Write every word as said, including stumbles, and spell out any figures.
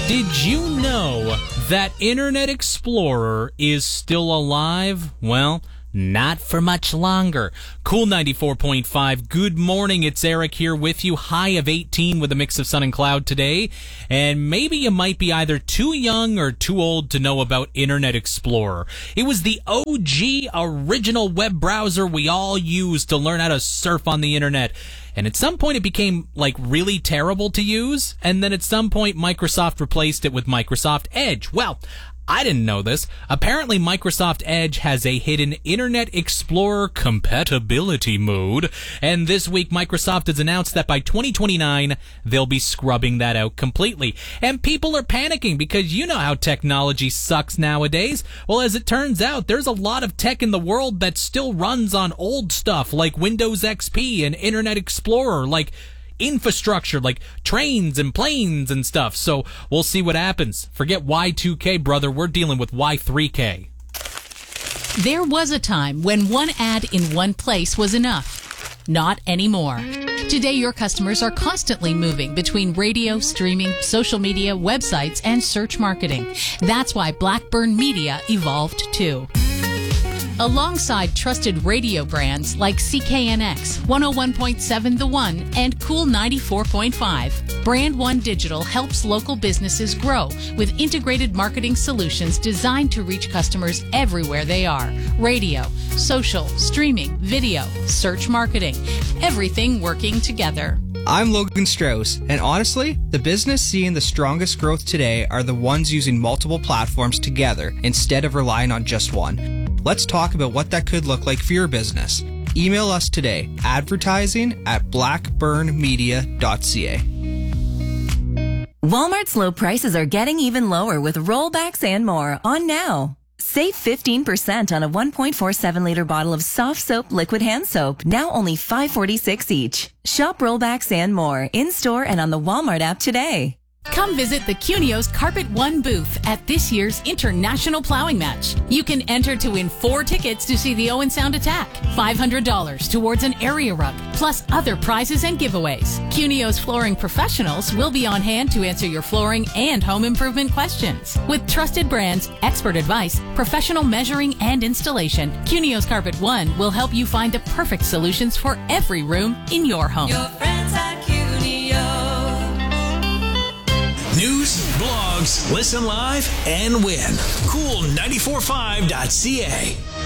Did you know that Internet Explorer is still alive? Well, not for much longer. Cool ninety-four point five. Good morning. It's Eric here with you. High of eighteen with a mix of sun and cloud today. And maybe you might be either too young or too old to know about Internet Explorer. It was the O G original web browser we all used to learn how to surf on the internet. And at some point it became, like, really terrible to use. And then at some point Microsoft replaced it with Microsoft Edge. Well, I didn't know this. Apparently Microsoft Edge has a hidden Internet Explorer compatibility mode. And this week Microsoft has announced that by twenty twenty-nine, they'll be scrubbing that out completely. And people are panicking because you know how technology sucks nowadays. Well, as it turns out, there's a lot of tech in the world that still runs on old stuff like Windows X P and Internet Explorer, like infrastructure like trains and planes and stuff. So we'll see what happens. Forget Y two K, brother. We're dealing with Y three K. There was a time when one ad in one place was enough. Not anymore. Today, your customers are constantly moving between radio, streaming, social media, websites, and search marketing. That's why Blackburn Media evolved too. Alongside trusted radio brands like C K N X, one oh one point seven The One, and Cool ninety-four point five, Brand One Digital helps local businesses grow with integrated marketing solutions designed to reach customers everywhere they are. Radio, social, streaming, video, search marketing, everything working together. I'm Logan Strauss, and honestly, the business seeing the strongest growth today are the ones using multiple platforms together instead of relying on just one. Let's talk about what that could look like for your business. Email us today, advertising at blackburn media dot c a. Walmart's low prices are getting even lower with rollbacks and more on now. Save fifteen percent on a one point four seven liter bottle of soft soap liquid hand soap, now only five forty-six each. Shop rollbacks and more in-store and on the Walmart app today. Come visit the Cunios Carpet One booth at this year's International Plowing Match. You can enter to win four tickets to see the Owen Sound Attack, five hundred dollars towards an area rug, plus other prizes and giveaways. Cunios flooring professionals will be on hand to answer your flooring and home improvement questions. With trusted brands, expert advice, professional measuring and installation, Cunios Carpet One will help you find the perfect solutions for every room in your home. Your friends at Cunio. News, blogs, listen live, and win. Cool ninety-four point five dot c a.